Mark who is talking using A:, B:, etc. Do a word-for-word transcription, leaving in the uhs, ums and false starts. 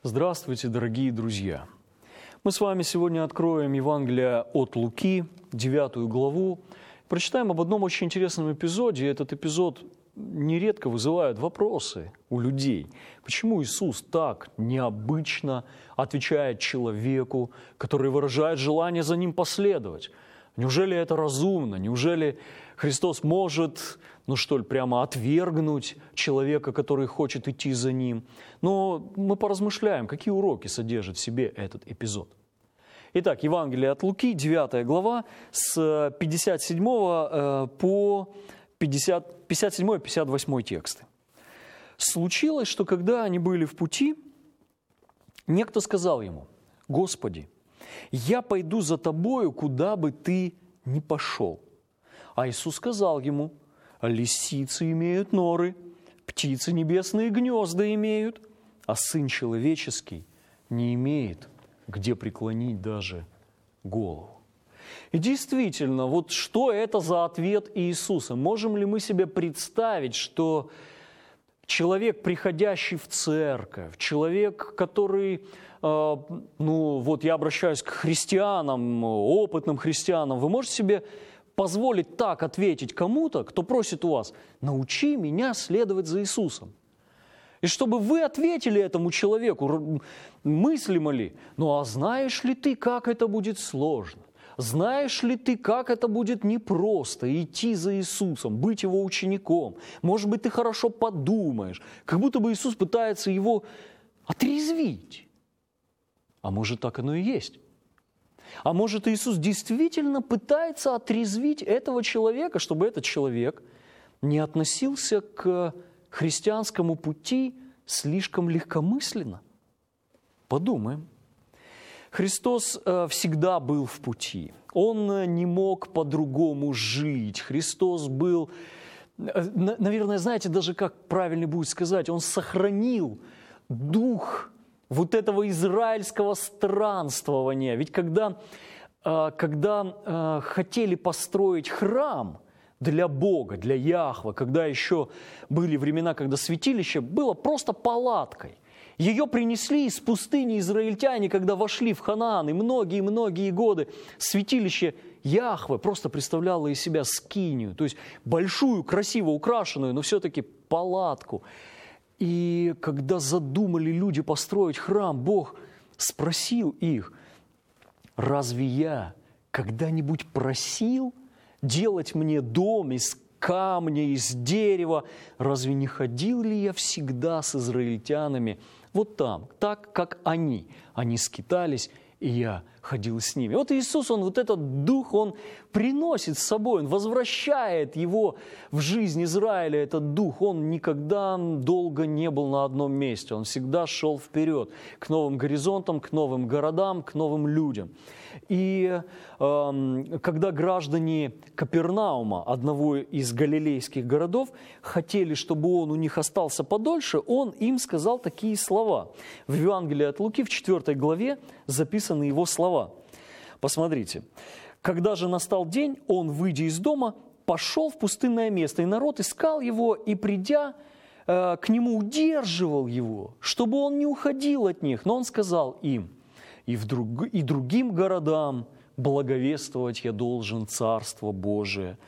A: Здравствуйте, дорогие друзья! Мы с вами сегодня откроем Евангелие от Луки, девятую главу. Прочитаем об одном очень интересном эпизоде. Этот эпизод нередко вызывает вопросы у людей. Почему Иисус так необычно отвечает человеку, который выражает желание за ним последовать? Неужели это разумно? Неужели Христос может, ну что ли, прямо отвергнуть человека, который хочет идти за ним? Но мы поразмышляем, какие уроки содержит в себе этот эпизод. Итак, Евангелие от Луки, девятая глава, с пятьдесят седьмого по пятьдесят, пятьдесят седьмой пятьдесят восьмой тексты. «Случилось, что когда они были в пути, некто сказал ему: „Господи, я пойду за тобою, куда бы ты ни пошел“. А Иисус сказал ему: „Лисицы имеют норы, птицы небесные гнезда имеют, а Сын Человеческий не имеет, где преклонить даже голову“». И действительно, вот что это за ответ Иисуса? Можем ли мы себе представить, что человек, приходящий в церковь, человек, который, э, ну вот я обращаюсь к христианам, опытным христианам, вы можете себе позволить так ответить кому-то, кто просит у вас: «Научи меня следовать за Иисусом». И чтобы вы ответили этому человеку, мыслимо ли: «Ну а знаешь ли ты, как это будет сложно? Знаешь ли ты, как это будет непросто идти за Иисусом, быть Его учеником? Может быть, ты хорошо подумаешь». Как будто бы Иисус пытается его отрезвить. А может, так оно и есть. А может, Иисус действительно пытается отрезвить этого человека, чтобы этот человек не относился к христианскому пути слишком легкомысленно? Подумаем. Христос всегда был в пути. Он не мог по-другому жить. Христос был, наверное, знаете, даже как правильно будет сказать, Он сохранил дух вот этого израильского странствования. Ведь когда, когда хотели построить храм для Бога, для Яхве, когда еще были времена, когда святилище было просто палаткой, ее принесли из пустыни израильтяне, когда вошли в Ханаан, и многие-многие годы святилище Яхве просто представляло из себя скинию, то есть большую, красиво украшенную, но все-таки палатку. И когда задумали люди построить храм, Бог спросил их: «Разве я когда-нибудь просил делать мне дом из камня, из дерева? Разве не ходил ли я всегда с израильтянами вот там, так, как они? Они скитались, и я ходил с ними». Вот Иисус, Он вот этот дух, Он приносит с собой, Он возвращает его в жизнь Израиля, этот дух. Он никогда долго не был на одном месте, Он всегда шел вперед, к новым горизонтам, к новым городам, к новым людям. И э, когда граждане Капернаума, одного из галилейских городов, хотели, чтобы Он у них остался подольше, Он им сказал такие слова. В Евангелии от Луки, в четвёртой главе, записаны его слова. Посмотрите. «Когда же настал день, Он, выйдя из дома, пошел в пустынное место, и народ искал Его, и, придя э, к Нему, удерживал Его, чтобы Он не уходил от них. Но Он сказал им: и, в друг, и другим городам благовествовать я должен Царство Божие.